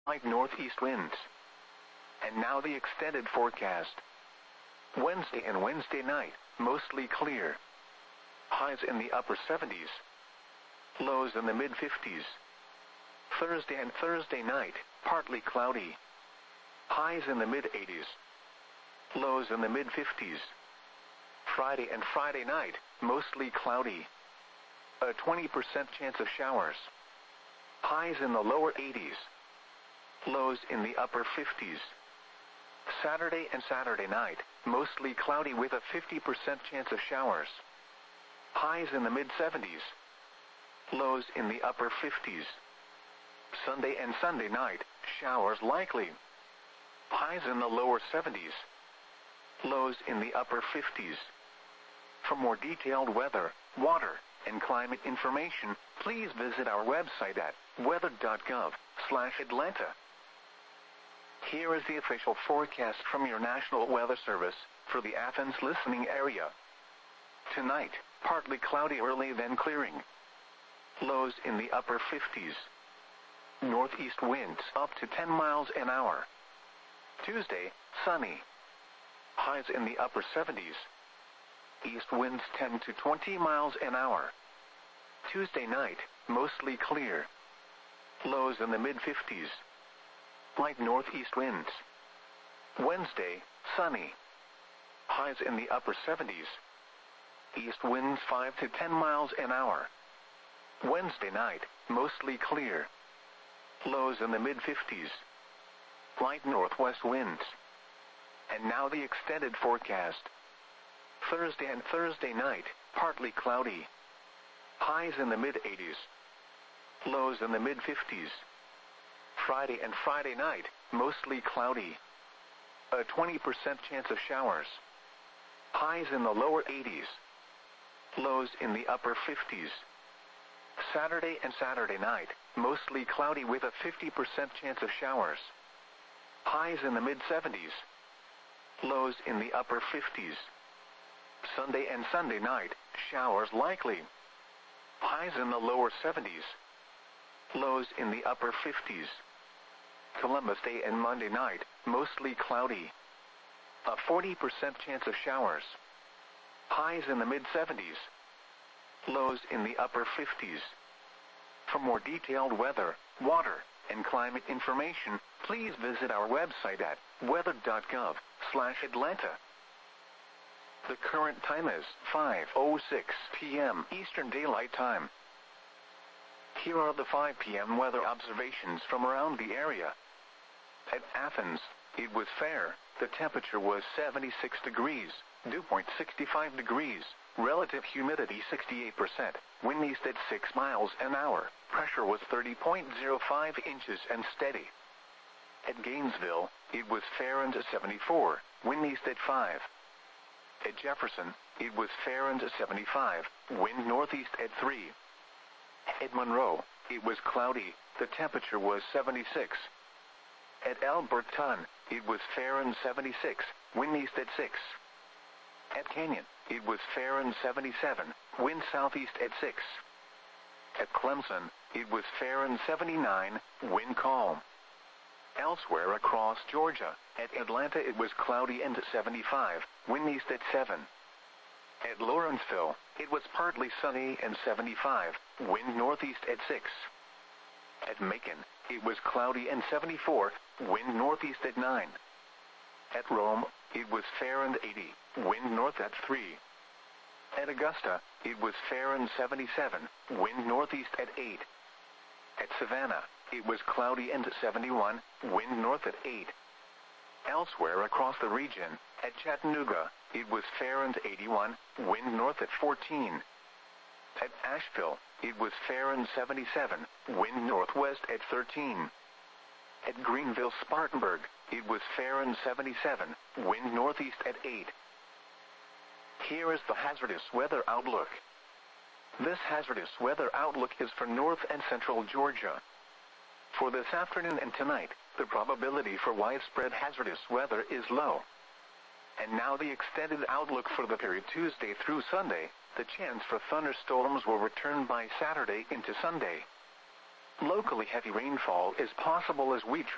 light northeast winds. And now the extended forecast. Wednesday and Wednesday night, mostly clear. Highs in the upper 70s. Lows in the mid-50s. Thursday and Thursday night, partly cloudy. Highs in the mid-80s. Lows in the mid-50s. Friday and Friday night, mostly cloudy. A 20% chance of showers. Highs in the lower 80s. Lows in the upper 50s. Saturday and Saturday night, mostly cloudy with a 50% chance of showers. Highs in the mid-70s. Lows in the upper 50s. Sunday and Sunday night, showers likely. Highs in the lower 70s. Lows in the upper 50s. For more detailed weather, water, and climate information, please visit our website at weather.gov/Atlanta. Here is the official forecast from your National Weather Service for the Athens listening area. Tonight, partly cloudy early then clearing. Lows in the upper 50s. Northeast winds up to 10 miles an hour. Tuesday, sunny. Highs in the upper 70s. East winds 10 to 20 miles an hour. Tuesday night, mostly clear. Lows in the mid-50s. Light northeast winds. Wednesday, sunny. Highs in the upper 70s. East winds 5 to 10 miles an hour. Wednesday night, mostly clear. Lows in the mid-50s. Light northwest winds. And now the extended forecast. Thursday and Thursday night, partly cloudy. Highs in the mid-80s. Lows in the mid-50s. Friday and Friday night, mostly cloudy. A 20% chance of showers. Highs in the lower 80s. Lows in the upper 50s. Saturday and Saturday night, mostly cloudy with a 50% chance of showers. Highs in the mid-70s. Lows in the upper 50s. Sunday and Sunday night, showers likely. Highs in the lower 70s. Lows in the upper 50s. Columbus Day and Monday night, mostly cloudy. A 40% chance of showers. Highs in the mid-70s. Lows in the upper 50s. For more detailed weather, water, and climate information, please visit our website at weather.gov/Atlanta. The current time is 5:06 p.m. Eastern Daylight Time. Here are the 5 p.m. weather observations from around the area. At Athens, it was fair. The temperature was 76 degrees, dew point 65 degrees, relative humidity 68%, wind east at 6 miles an hour, pressure was 30.05 inches and steady. At Gainesville, it was fair and 74, wind east at 5. At Jefferson, it was fair and 75, wind northeast at 3. At Monroe, it was cloudy, the temperature was 76. At Alberton, it was fair and 76, wind east at 6. At Canyon, it was fair and 77, wind southeast at 6. At Clemson, it was fair and 79, wind calm. Elsewhere across Georgia, at Atlanta it was cloudy and 75, wind east at 7. At Lawrenceville, it was partly sunny and 75, wind northeast at 6. At Macon, it was cloudy and 74, wind northeast at 9. At Rome, it was fair and 80, wind north at 3. At Augusta, it was fair and 77, wind northeast at 8. At Savannah, it was cloudy and 71, wind north at 8. Elsewhere across the region, at Chattanooga, it was fair and 81, wind north at 14. At Asheville, it was fair and 77, wind northwest at 13. At Greenville-Spartanburg, it was fair and 77, wind northeast at 8. Here is the hazardous weather outlook. This hazardous weather outlook is for north and central Georgia. For this afternoon and tonight, the probability for widespread hazardous weather is low. And now the extended outlook for the period Tuesday through Sunday. The chance for thunderstorms will return by Saturday into Sunday. Locally heavy rainfall is possible as we